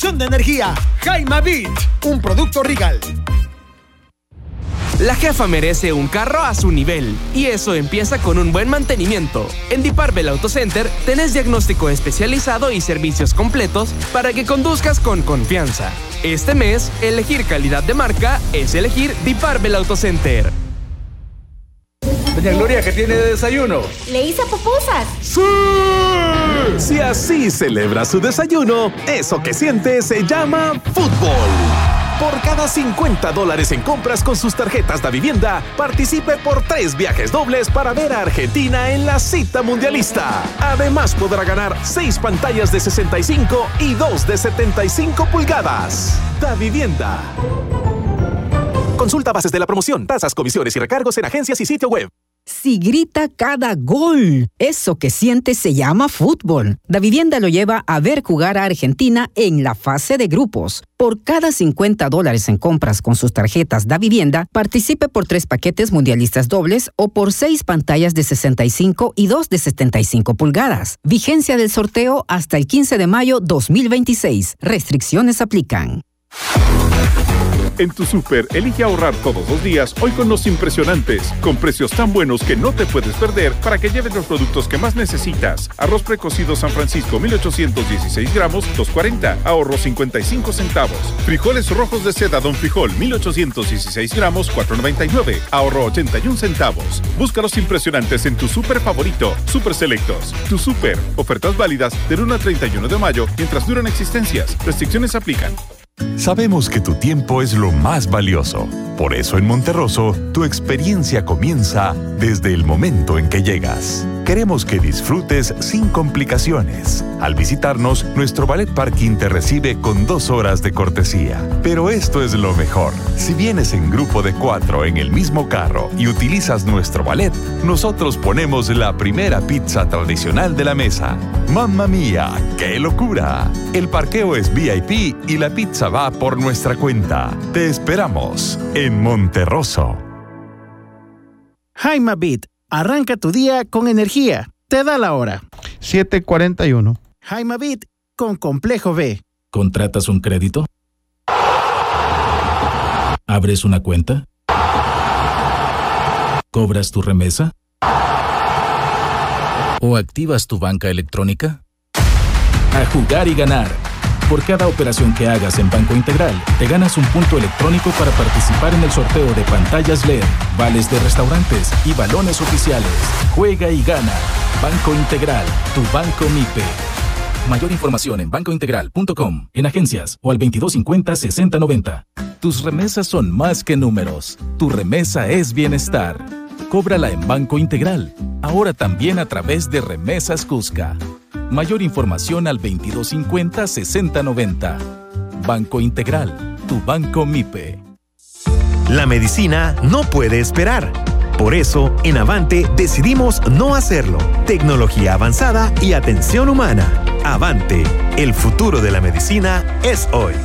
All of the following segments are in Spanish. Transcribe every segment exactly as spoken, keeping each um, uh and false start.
producción de energía. Jaima Beat, un producto Regal. La jefa merece un carro a su nivel, y eso empieza con un buen mantenimiento. En Diparbel Auto Center tenés diagnóstico especializado y servicios completos para que conduzcas con confianza. Este mes, elegir calidad de marca es elegir Diparbel Auto Center. Doña Gloria, ¿qué tiene de desayuno? Le hice pupusas. ¡Sí! Si así celebra su desayuno, eso que siente se llama fútbol. Por cada cincuenta dólares en compras con sus tarjetas de vivienda, participe por tres viajes dobles para ver a Argentina en la cita mundialista. Además, podrá ganar seis pantallas de sesenta y cinco y dos de setenta y cinco pulgadas. Da Vivienda. Consulta bases de la promoción, tasas, comisiones y recargos en agencias y sitio web. Si grita cada gol, eso que siente se llama fútbol. Da Vivienda lo lleva a ver jugar a Argentina en la fase de grupos. Por cada cincuenta dólares en compras con sus tarjetas Da Vivienda, participe por tres paquetes mundialistas dobles o por seis pantallas de sesenta y cinco y dos de setenta y cinco pulgadas. Vigencia del sorteo hasta el quince de mayo dos mil veintiséis. Restricciones aplican. En tu súper, elige ahorrar todos los días, hoy con los impresionantes, con precios tan buenos que no te puedes perder para que lleves los productos que más necesitas. Arroz precocido San Francisco, mil ochocientos dieciséis gramos, dos cuarenta, ahorro cincuenta y cinco centavos. Frijoles rojos de seda Don Frijol, mil ochocientos dieciséis gramos, cuatro noventa y nueve, ahorro ochenta y un centavos. Busca los impresionantes en tu súper favorito, Super Selectos. Tu súper, ofertas válidas del uno al treinta y uno de mayo, mientras duran existencias. Restricciones aplican. Sabemos que tu tiempo es lo más valioso. Por eso en Monterroso, tu experiencia comienza desde el momento en que llegas. Queremos que disfrutes sin complicaciones. Al visitarnos, nuestro Valet Parking te recibe con dos horas de cortesía. Pero esto es lo mejor. Si vienes en grupo de cuatro en el mismo carro y utilizas nuestro Valet, nosotros ponemos la primera pizza tradicional de la mesa. ¡Mamma mía! ¡Qué locura! El parqueo es V I P y la pizza va por nuestra cuenta. Te esperamos en Monterroso. Jaima Beat, arranca tu día con energía. Te da la hora. siete cuarenta y uno. Jaima Beat con Complejo B. ¿Contratas un crédito? ¿Abres una cuenta? ¿Cobras tu remesa? ¿O activas tu banca electrónica? A jugar y ganar. Por cada operación que hagas en Banco Integral, te ganas un punto electrónico para participar en el sorteo de pantallas L E D, vales de restaurantes y balones oficiales. Juega y gana. Banco Integral, tu banco MIPE. Mayor información en banco integral punto com, en agencias o al veintidós cincuenta sesenta noventa. Tus remesas son más que números. Tu remesa es bienestar. Cóbrala en Banco Integral, ahora también a través de Remesas Cusca. Mayor información al veintidós cincuenta sesenta noventa. Banco Integral, tu banco MIPE. La medicina no puede esperar. Por eso, en Avante decidimos no hacerlo. Tecnología avanzada y atención humana. Avante, el futuro de la medicina es hoy.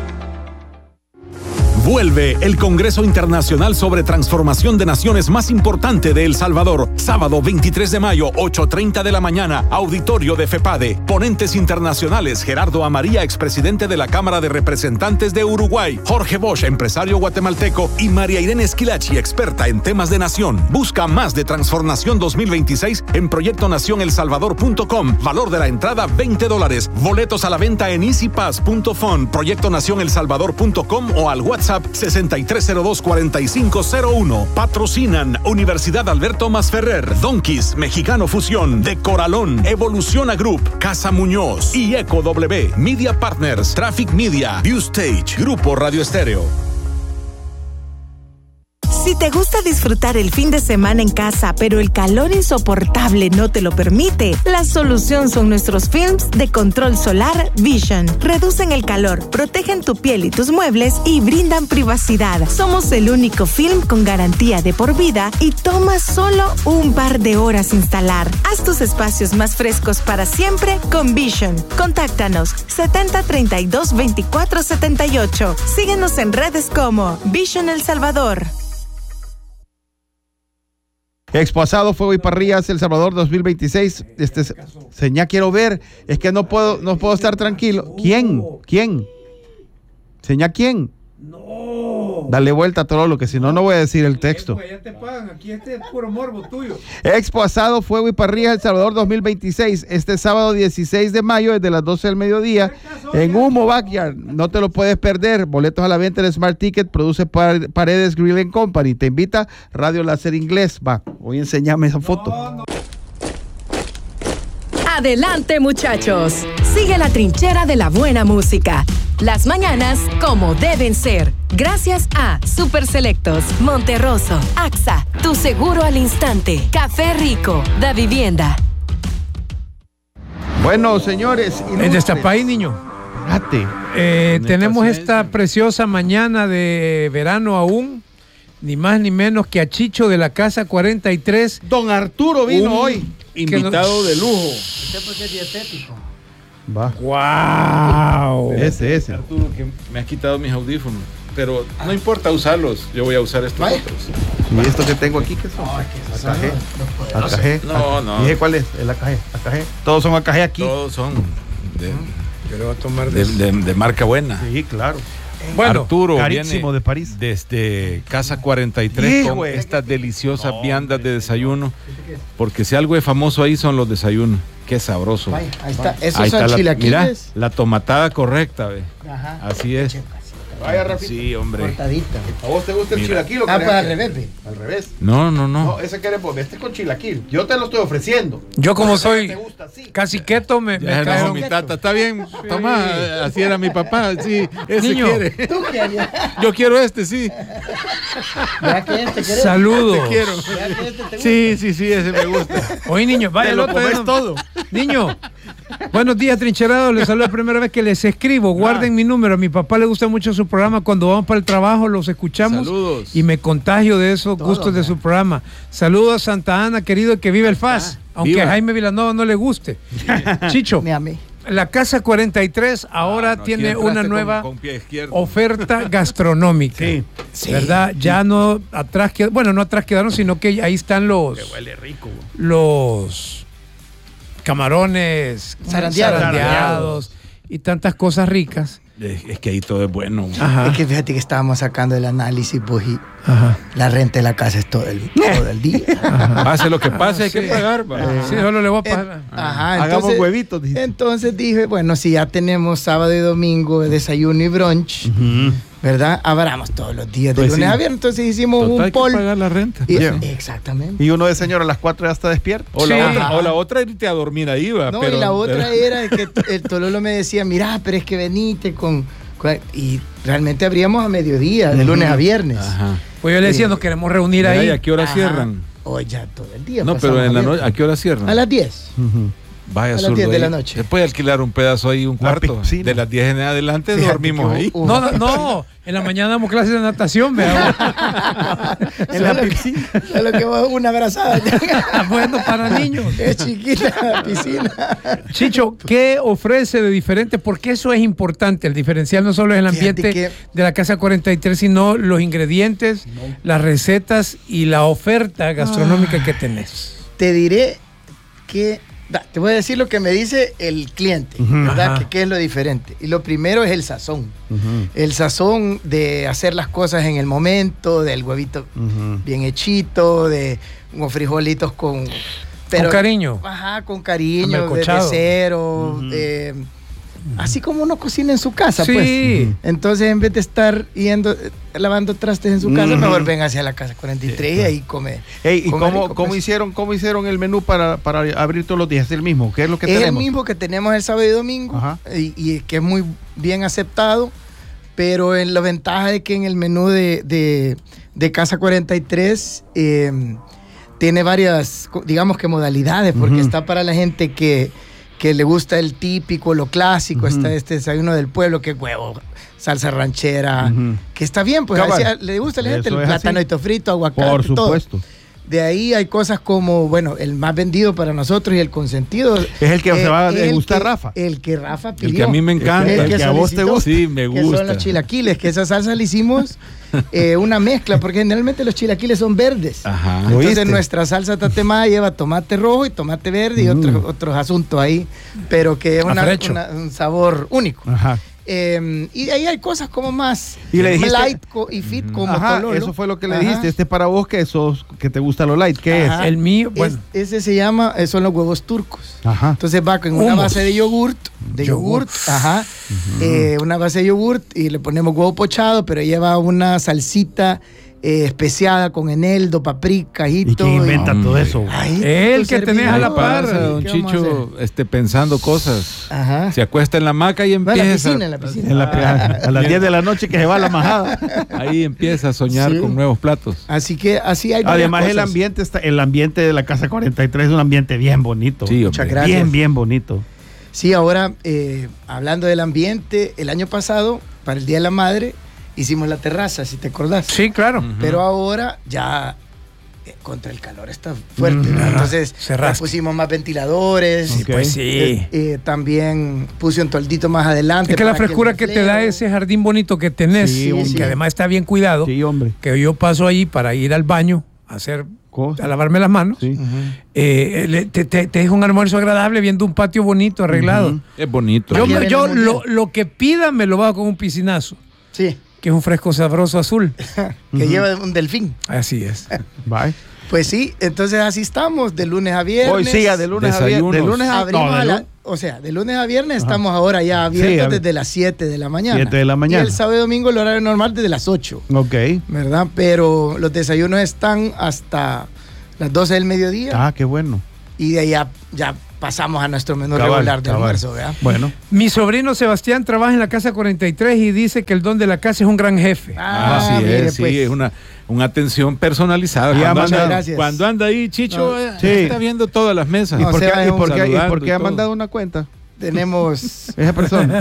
Vuelve el Congreso Internacional sobre Transformación de Naciones más importante de El Salvador. Sábado veintitrés de mayo, ocho treinta de la mañana, auditorio de FEPADE. Ponentes internacionales: Gerardo Amaría, expresidente de la Cámara de Representantes de Uruguay; Jorge Bosch, empresario guatemalteco; y María Irene Esquilachi, experta en temas de nación. Busca más de Transformación dos mil veintiséis en proyecto nación el salvador punto com. Valor de la entrada veinte dólares. Boletos a la venta en easy pass punto fun, proyecto nación el salvador punto com o al WhatsApp sesenta y tres cero dos cuarenta y cinco cero uno. Patrocinan Universidad Alberto Masferrer, Donquis, Mexicano Fusión, De Coralón, Evoluciona Group, Casa Muñoz y Eco W, Media Partners, Traffic Media, View Stage, Grupo Radio Estéreo. Si te gusta disfrutar el fin de semana en casa, pero el calor insoportable no te lo permite, la solución son nuestros films de control solar Vision. Reducen el calor, protegen tu piel y tus muebles y brindan privacidad. Somos el único film con garantía de por vida y toma solo un par de horas instalar. Haz tus espacios más frescos para siempre con Vision. Contáctanos setenta treinta y dos veinticuatro setenta y ocho. Síguenos en redes como Vision El Salvador. Expo Asado, Fuego y Parrillas El Salvador dos mil veintiséis. Este, señá, quiero ver. Es que no puedo, no puedo estar tranquilo. ¿Quién? ¿Quién? ¿Seña quién? No. Dale vuelta a todo lo que si no, no voy a decir el texto. Ya te pagan, aquí este es puro morbo tuyo. Expo Asado, Fuego y Parrilla El Salvador dos mil veintiséis, este sábado dieciséis de mayo desde las doce del mediodía en Humo Backyard. No te lo puedes perder. Boletos a la venta en Smart Ticket, produce Paredes Grill and Company. Te invita Radio Láser Inglés. Va, voy a enseñarme esa foto. No, no. Adelante, muchachos. Sigue la trinchera de la buena música. Las mañanas como deben ser. Gracias a Super Selectos, Monterroso, A X A, Tu Seguro al Instante, Café Rico, Da Vivienda. Bueno, señores. En Destapay, niño. Espérate. Eh, tenemos esta preciosa mañana de verano aún. Ni más ni menos que a Chicho de la Casa cuarenta y tres. Don Arturo vino un hoy. Invitado no... de lujo. Usted porque es dietético. Va. Wow. Ese, ese. Arturo, que me has quitado mis audífonos. Pero no importa usarlos, yo voy a usar estos Vaya. otros. ¿Y esto que tengo aquí qué son? No, es que son Acajé. los Acajé. No, no. Dije cuál es, el acajé. Acajé. Todos son acajé aquí. Todos son de, Yo le voy a tomar de, de, de, de marca buena. Sí, claro. Bueno, Arturo carísimo viene de París. desde Casa cuarenta y tres Sí, con güey. estas deliciosas viandas de desayuno. Porque si algo es famoso ahí son los desayunos. Qué sabroso. Ahí está. Esos Ahí son está la, chilaquiles. mira, la tomatada correcta, ve. Ajá. Así es. Vaya, Rafita. Sí, hombre. Cortadita. ¿A vos te gusta el Mira. chilaquil o Ah, querés pues al que- revés, ve. Al revés. No, no, no. No, ese quiere poner este con chilaquil. Yo te lo estoy ofreciendo. Yo como Porque soy te gusta así. casi keto me, me Ya cae no, un- mi tata, está bien, toma, así era mi papá, sí, ese Niño. quiere. ¿Tú qué harías? Yo quiero este, sí. ¿Verdad que este querés? Saludos. Te quiero. ¿Verdad que este te gusta? Sí, sí, sí, ese me gusta. Oye, niño, vaya Te el lo otro, comes ¿no? todo. Niño, buenos días, trincherados. Les saludo la primera vez que les escribo. Guarden mi número. A mi papá le gusta mucho su programa. Cuando vamos para el trabajo, los escuchamos. Saludos. Y me contagio de esos Todo, gustos de man. su programa. Saludos a Santa Ana, querido, que vive el F A S. Aunque Viva. a Jaime Vilanova no le guste. Chicho, Me amé. la Casa cuarenta y tres ahora Ah, no, aquí tiene entraste una con- nueva con pie izquierdo. oferta gastronómica. Sí. ¿Verdad? Ya no atrás quedaron, bueno, no atrás quedaron, sino que ahí están los Huele rico. los camarones Zarandeados. zarandeados y tantas cosas ricas. Es, es que ahí todo es bueno. Ajá. Es que fíjate que estábamos sacando el análisis, pues, y Ajá. la renta de la casa es todo el, todo el día. Pase lo que pase, hay que Sí. pagar. va. Sí, solo le voy a Eh, pasar. Ajá, Hagamos entonces, huevitos. dijiste. entonces dije, bueno, si ya tenemos sábado y domingo de desayuno y brunch, ¿verdad? Abramos todos los días de Pues lunes sí. a viernes. Entonces hicimos Total, un hay que poll. pagar la renta. Y- Yeah. Exactamente. Y uno de señor a las cuatro ya está despierto. O, la Sí. otra, o la otra irte a dormir ahí, va. No, pero, y la otra pero- era que el Tololo me decía, mira, pero es que venite con, con-". Y realmente abríamos a mediodía, de lunes a viernes. Ajá. Pues yo le decía, nos queremos reunir Mira, ahí. ¿y a qué hora Ajá. cierran? Hoy ya todo el día. No, pasamos pero en la abiertos. noche, ¿a qué hora cierran? A las diez. Vaya a las zurdo diez de ahí. la noche. Se puede alquilar un pedazo ahí, un La cuarto. piscina. De las diez en adelante Fíjate dormimos que ahí. hubo- No, no, no. En la mañana damos clases de natación, vea. En la piscina. Solo que vos una abrazada. Bueno, para niños. Es chiquita la piscina. Chicho, ¿qué ofrece de diferente? Porque eso es importante. El diferencial no solo es el Fíjate ambiente que- de la Casa cuarenta y tres, sino los ingredientes, las recetas y la oferta gastronómica que tenés. Te diré que, da, te voy a decir lo que me dice el cliente, ¿verdad? Ajá. Que qué es lo diferente. Y lo primero es el sazón. El sazón de hacer las cosas en el momento, del huevito bien hechito, de unos frijolitos con... Con cariño. Ajá, con cariño, de, de Amelcochado. cero, de- así como uno cocina en su casa, Sí. pues. Entonces, en vez de estar yendo, eh, lavando trastes en su casa, Ujú. mejor venga hacia la casa cuarenta y tres y ahí come. Ey, ¿y come cómo, rico, cómo pues. hicieron, cómo hicieron el menú para, para abrir todos los días? ¿Es el mismo? ¿Qué es lo que Es tenemos? el mismo que tenemos el sábado y domingo Ajá. y, y que es muy bien aceptado, pero en la ventaja de que en el menú de, de- de Casa cuarenta y tres eh, tiene varias, co- digamos que modalidades, porque Ujú. está para la gente que, que le gusta el típico, lo clásico, Ujú. está este desayuno del pueblo, que es huevo, salsa ranchera, Ujú. que está bien, pues Cabal. así, le gusta a la gente Eso el es así. plátano frito, aguacate, Por todo. supuesto. De ahí hay cosas como, bueno, el más vendido para nosotros y el consentido. Es el que se va a el degustar que- Rafa. El que Rafa pidió. El que a mí me encanta. El que a vos te solicitó, gusta. Sí, me Que son gusta. los chilaquiles, que esa salsa le hicimos eh, una mezcla, porque generalmente los chilaquiles son verdes. Ajá. Entonces ¿Oíste? nuestra salsa tatemada lleva tomate rojo y tomate verde y Mm. otros, otros asuntos ahí, pero que es una- Afrecho. una- un sabor único. Ajá. Eh, y ahí hay cosas como más y le dijiste, light y fit como ajá, Tololo. eso fue lo que le Ajá. dijiste. Este para vos que sos, que te gusta lo light, ¿qué Ajá. es? El mío, bueno. Es- ese se llama, eh, son los huevos turcos. Ajá. Entonces va con una Hummus. base de yogurt, de yogurt, ajá, eh, una base de yogurt y le ponemos huevo pochado, pero lleva una salsita eh, especiada con eneldo, paprika, ajito. ¿Y quién inventa y- todo eso? Ay, El tu que tenés a la servidor. par. Pasa, don ¿Qué vamos a Chicho, este, pensando cosas. Ajá. Se acuesta en la hamaca y Va a empieza. la piscina, en la piscina. En la- a las diez de la noche que se va la majada. Ahí empieza a soñar Sí. con nuevos platos. Así que así hay varias Además, el cosas. ambiente está, el ambiente de la Casa cuarenta y tres es un ambiente bien bonito. Sí, hombre. Muchas gracias. Bien, bien bonito. Sí, ahora, eh, hablando del ambiente, el año pasado, para el Día de la Madre, hicimos la terraza, si te acordás. Sí, claro. Pero ahora ya eh, contra el calor está fuerte, ¿no? Ajá, Entonces se ya rasca. pusimos más ventiladores. Sí, pues sí. Eh, eh, también puse un toldito más adelante. Es que la para frescura el que te da reflejo- ese jardín bonito que tenés, Sí, hombre. que además está bien cuidado, Sí, hombre. que yo paso ahí para ir al baño a hacer, Cosa. a lavarme las manos, Sí. eh, le- te, te, te deja un almuerzo agradable viendo un patio bonito, arreglado. Ujú. Es bonito. Yo, Aquí me- viene yo el mundial. lo, lo que pida me lo bajo con un piscinazo, Sí, que es un fresco sabroso azul. que lleva un delfín. Así es. Bye. Pues sí, entonces así estamos, de lunes a viernes. Hoy sí, de lunes a viernes. Desayunos. De lunes a, Abrimos no, de a la- lu- o sea, de lunes a viernes estamos ahora ya Sí, abiertos a ver. desde las siete de la mañana. siete de la mañana. Y el sábado y domingo el horario normal desde las ocho, Ok. ¿verdad? Pero los desayunos están hasta las doce del mediodía Ah, qué bueno. y de ahí ya, ya pasamos a nuestro menú Cabal, regular de cabal. almuerzo, ¿verdad? Bueno. Mi sobrino Sebastián trabaja en la casa cuarenta y tres y dice que el don de la casa es un gran jefe. Ah, Así mire, es, sí, pues. es una, una atención personalizada. Ya, Cuando muchas anda, gracias. cuando anda ahí, Chicho, No, eh, sí. está viendo todas las mesas. ¿Y No, por qué, Seba es y un por qué- y saludando por qué y ha todo. mandado una cuenta? Tenemos, Esa persona.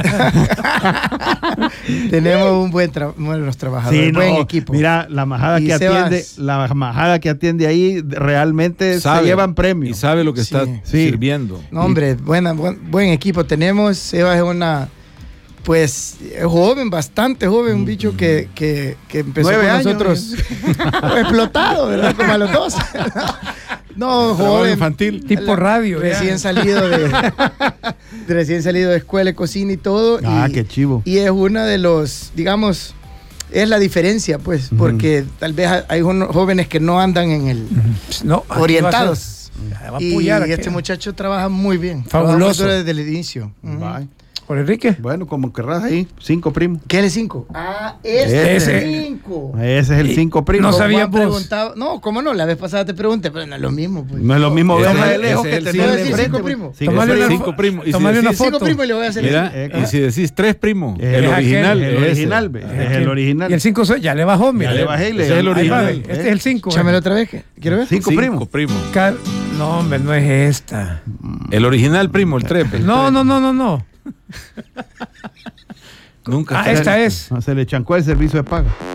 tenemos un buen tra- buenos trabajadores, Sí, no, buen equipo. Mira, la majada Y que Sebas- atiende, la majada que atiende ahí realmente Sabe, se llevan Y premios. sabe lo que Sí. está Sí. sirviendo. No, hombre, buena, buen, buen equipo tenemos. Seba es una, pues, es joven, bastante joven, un bicho que, que, que empezó Nueve con años. nosotros explotado, ¿verdad? Como a los dos. No, Trabajo joven. infantil. Tipo radio. Recién ya. salido de recién salido de escuela de cocina y todo. Ah, y, qué chivo. y es una de los, digamos, es la diferencia, pues, porque tal vez hay unos jóvenes que no andan en el No, aquí orientados. va a ser- va a Y apoyar este aquel. muchacho trabaja muy bien. Fabuloso. Trabaja muy duro desde el inicio. Ujú. Bye. ¿Por Enrique? Bueno, como querrás ahí, cinco primos. ¿Qué es el cinco? Ah, este es Ese. el cinco. Ese es el Y- cinco primo. no Como sabía han vos. preguntado- No, ¿cómo no? La vez pasada te pregunté, pero no es lo mismo. Pues. No es lo mismo Ese verla es- de lejos ese que es el tenerla cinco. enfrente. Cinco pues. primos. Cinco Tomale primos. una Cinco fo- primos. Y si tomale una decís- foto. Cinco primos y le voy a hacer Mira, el- y si decís tres primos, Es el aquel, original. El ese. original, ve, es el original. Y el cinco ya le bajó, mira. Ya le bajé y le- Ese es el ahí Ahí va, original. ve, este es el cinco. Chámelo otra vez. que- ¿Quiero ver? Cinco primos. primos. Car- No, hombre, no es esta. El original primo, el tres. el No, tres. no, no, no, no. Nunca. Ah, esta es. No, se le chancó el servicio de pago.